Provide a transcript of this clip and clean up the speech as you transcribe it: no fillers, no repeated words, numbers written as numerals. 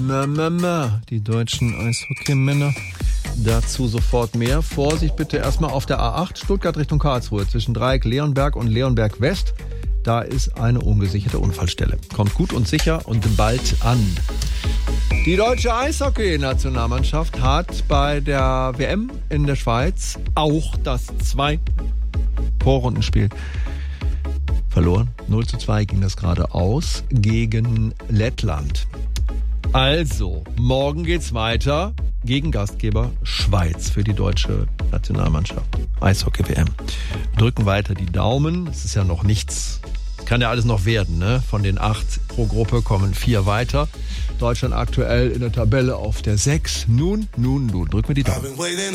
Die deutschen Eishockeymänner. Dazu sofort mehr. Vorsicht bitte erstmal auf der A8 Stuttgart Richtung Karlsruhe zwischen Dreieck Leonberg und Leonberg West. Da ist eine ungesicherte Unfallstelle. Kommt gut und sicher und bald an. Die deutsche Eishockey-Nationalmannschaft hat bei der WM in der Schweiz auch das 2 Vorrundenspiel verloren. 0:2 ging das gerade aus gegen Lettland. Also, morgen geht's weiter gegen Gastgeber Schweiz für die deutsche Nationalmannschaft. Eishockey-WM. Drücken weiter die Daumen. Es ist ja noch nichts. Kann ja alles noch werden, ne? Von den 8 pro Gruppe kommen 4 weiter. Deutschland aktuell in der Tabelle auf der 6. Nun. Drücken wir die Daumen.